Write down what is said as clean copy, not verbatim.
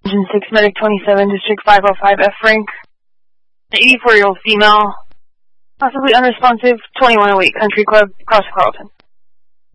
Engine 6, Medic 27, District 505, F rank. An 84-year-old female, possibly unresponsive, 2108 Country Club, Cross Carlton.